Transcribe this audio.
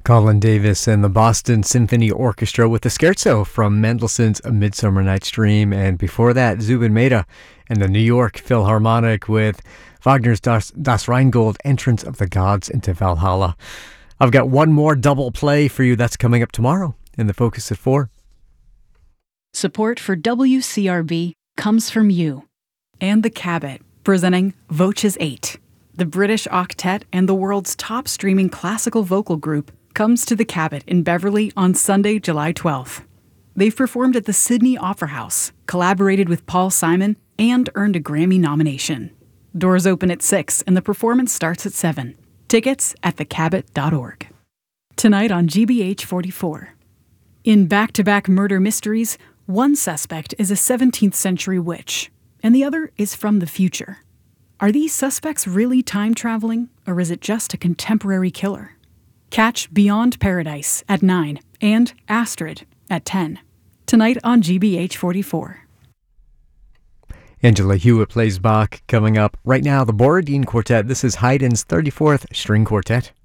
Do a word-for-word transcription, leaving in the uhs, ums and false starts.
Colin Davis and the Boston Symphony Orchestra with the Scherzo from Mendelssohn's A Midsummer Night's Dream, and before that, Zubin Mehta and the New York Philharmonic with Wagner's Das, Das Rheingold, Entrance of the Gods into Valhalla. I've got one more double play for you that's coming up tomorrow in the Focus at four. Support for W C R B comes from you and the Cabot, presenting Voces eight. The British Octet and the world's top streaming classical vocal group comes to the Cabot in Beverly on Sunday, July twelfth. They've performed at the Sydney Opera House, collaborated with Paul Simon, and earned a Grammy nomination. Doors open at six and the performance starts at seven. Tickets at the cabot dot org. Tonight on G B H forty-four. In back-to-back murder mysteries, one suspect is a seventeenth century witch, and the other is from the future. Are these suspects really time-traveling, or is it just a contemporary killer? Catch Beyond Paradise at nine and Astrid at ten. Tonight on G B H forty-four. Angela Hewitt plays Bach coming up. Right now, the Borodin Quartet. This is Haydn's thirty-fourth String Quartet.